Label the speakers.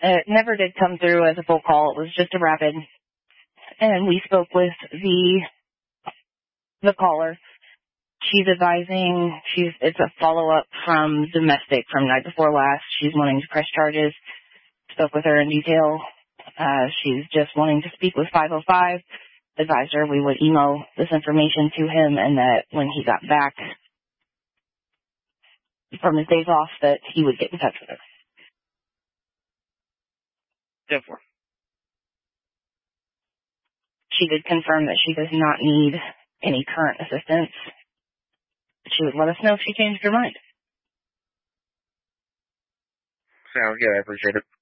Speaker 1: It never did come through as a full call. It was just a rapid. And we spoke with the caller. She's advising, it's a follow-up from domestic from night before last. She's wanting to press charges. Spoke with her in detail. She's just wanting to speak with 505. Advised her we would email this information to him and that when he got back from his days off that he would get in touch with her.
Speaker 2: 10-4.
Speaker 1: She did confirm that she does not need any current assistance. She would let us know if she changed her mind.
Speaker 2: Sounds good. I appreciate it.